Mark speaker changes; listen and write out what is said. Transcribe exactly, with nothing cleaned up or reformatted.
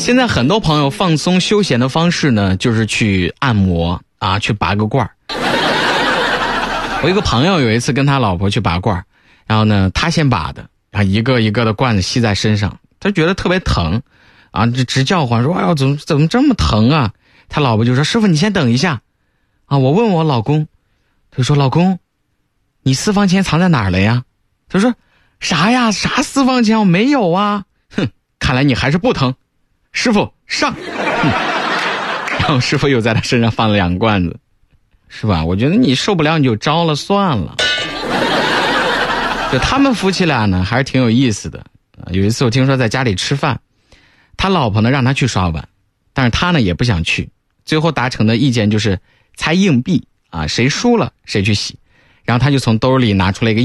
Speaker 1: 现在很多朋友放松休闲的方式呢，就是去按摩啊，去拔个罐儿。我一个朋友有一次跟他老婆去拔罐儿，然后呢，他先拔的，然后一个一个的罐子吸在身上，他觉得特别疼，啊，直直叫唤说：“哎呦，怎么怎么这么疼啊？”他老婆就说：“师傅，你先等一下，啊，我问我老公。”他说：“老公，你私房钱藏在哪儿了呀？”他说：“啥呀？啥私房钱？我没有啊。”哼，看来你还是不疼。师傅上，然后师傅又在他身上放了两罐子，是吧？我觉得你受不了你就招了算了。就他们夫妻俩呢，还是挺有意思的。有一次我听说在家里吃饭，他老婆呢让他去刷碗，但是他呢也不想去，最后达成的意见就是猜硬币啊，谁输了谁去洗。然后他就从兜里拿出来一个